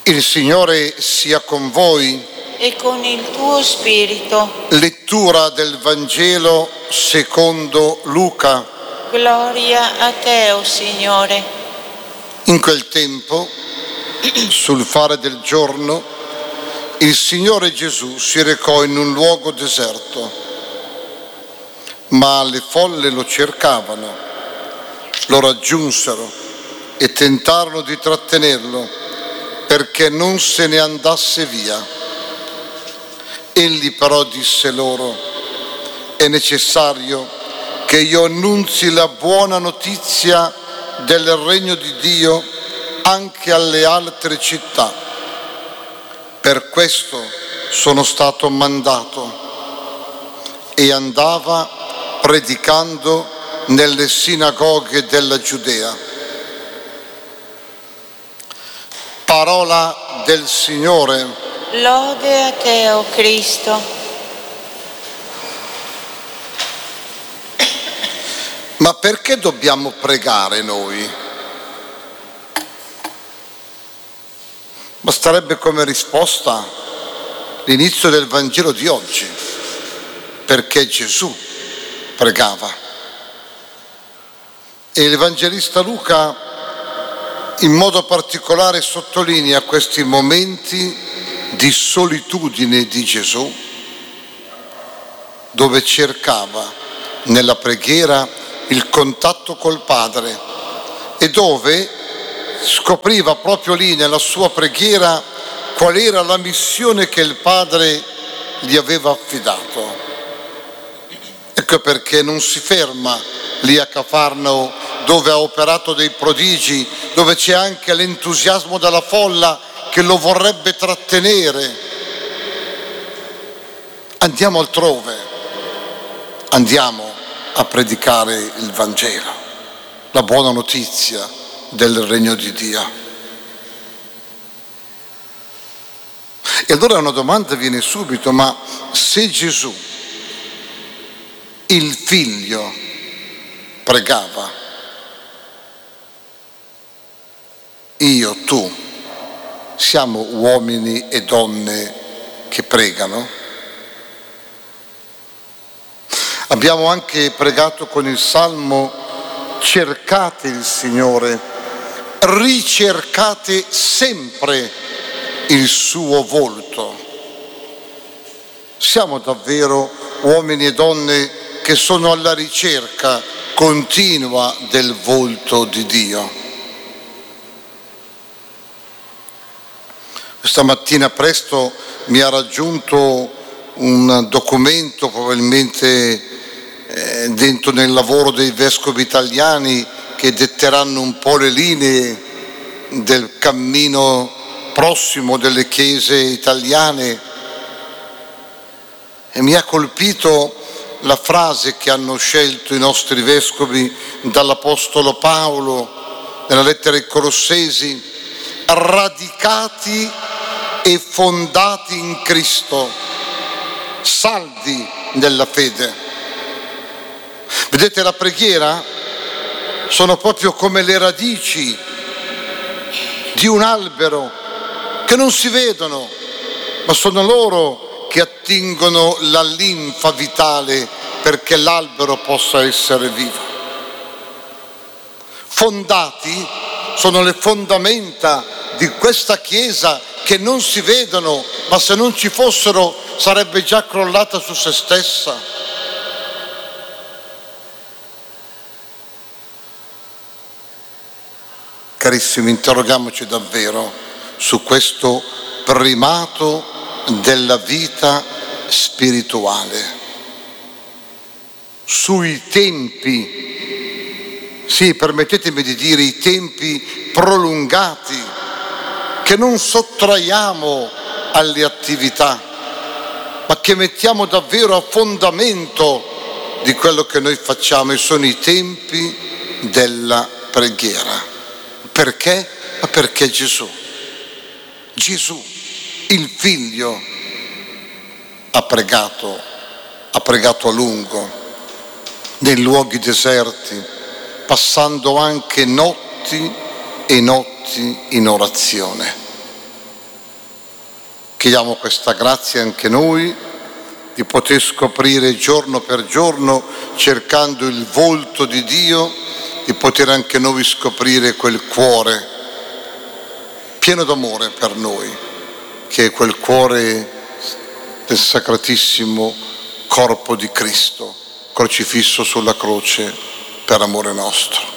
Il Signore sia con voi. E con il tuo spirito. Lettura del Vangelo secondo Luca. Gloria a te, o Signore. In quel tempo, sul fare del giorno, il Signore Gesù si recò in un luogo deserto, ma le folle lo cercavano, lo raggiunsero e tentarono di trattenerlo perché non se ne andasse via. Egli però disse loro: è necessario che io annunzi la buona notizia del regno di Dio anche alle altre città. Per questo sono stato mandato. E andava predicando nelle sinagoghe della Giudea. Parola del Signore. Lode a te, o Cristo. Ma perché dobbiamo pregare noi? Basterebbe come risposta l'inizio del Vangelo di oggi, perché Gesù pregava. E il Evangelista Luca in modo particolare sottolinea questi momenti di solitudine di Gesù, dove cercava nella preghiera il contatto col Padre e dove scopriva proprio lì nella sua preghiera qual era la missione che il Padre gli aveva affidato. Ecco perché non si ferma lì a Cafarnao, dove ha operato dei prodigi, dove c'è anche l'entusiasmo della folla che lo vorrebbe trattenere. Andiamo altrove, andiamo a predicare il Vangelo, la buona notizia del regno di Dio. E allora una domanda viene subito: ma se Gesù, il Figlio, pregava, io, tu, siamo uomini e donne che pregano? Abbiamo anche pregato con il Salmo: cercate il Signore, ricercate sempre il suo volto. Siamo davvero uomini e donne che sono alla ricerca continua del volto di Dio. Questa mattina presto mi ha raggiunto un documento, probabilmente dentro nel lavoro dei vescovi italiani, che detteranno un po' le linee del cammino prossimo delle chiese italiane, e mi ha colpito la frase che hanno scelto i nostri vescovi dall'Apostolo Paolo nella lettera ai Colossesi: radicati e fondati in Cristo, saldi nella fede. Vedete, la preghiera sono proprio come le radici di un albero che non si vedono, ma sono loro che attingono la linfa vitale perché l'albero possa essere vivo. Fondati sono le fondamenta di questa Chiesa che non si vedono, ma se non ci fossero sarebbe già crollata su se stessa. Carissimi, interrogiamoci davvero su questo primato della vita spirituale, sui tempi, sì, permettetemi di dire i tempi prolungati, che non sottraiamo alle attività, ma che mettiamo davvero a fondamento di quello che noi facciamo, e sono i tempi della preghiera. Perché? Ma perché Gesù, il Figlio, ha pregato a lungo, nei luoghi deserti, passando anche notti e notti in orazione. chiediamo questa grazia anche noi, di poter scoprire giorno per giorno, cercando il volto di Dio, di poter anche noi scoprire quel cuore pieno d'amore per noi, che è quel cuore del sacratissimo corpo di Cristo, crocifisso sulla croce per amore nostro.